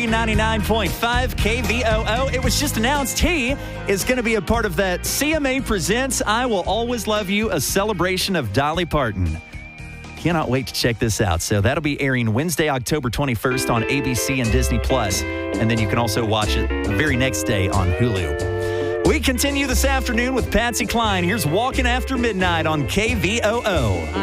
99.5 KVOO. It was just announced he is going to be a part of that CMA Presents I Will Always Love You, a celebration of Dolly Parton. Cannot wait to check this out. So that'll be airing Wednesday, October 21st on ABC and Disney+. And then you can also watch it the very next day on Hulu. We continue this afternoon with Patsy Cline. Here's Walking After Midnight on KVOO.